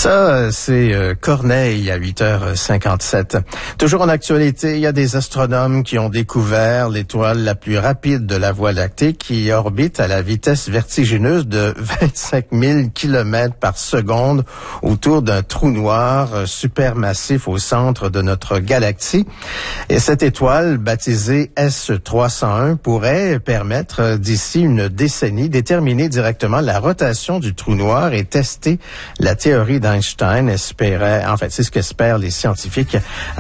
Ça, c'est Corneille à 8h57. Toujours en actualité, il y a des astronomes qui ont découvert l'étoile la plus rapide de la Voie lactée qui orbite à la vitesse vertigineuse de 25 000 km par seconde autour d'un trou noir supermassif au centre de notre galaxie. Et cette étoile, baptisée S301, pourrait permettre d'ici une décennie déterminer directement la rotation du trou noir et tester la théorie d'Einstein c'est ce qu'espèrent les scientifiques